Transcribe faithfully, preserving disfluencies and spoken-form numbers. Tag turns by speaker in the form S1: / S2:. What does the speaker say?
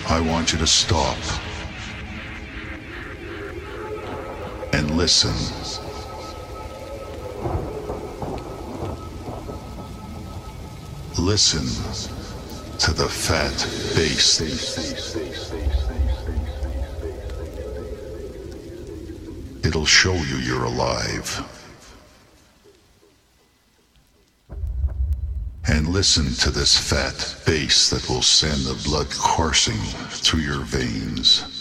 S1: I want you to stop and listen. Listen to the fat bass. It'll show you you're alive. And listen to this fat bass that will send the blood coursing through your veins.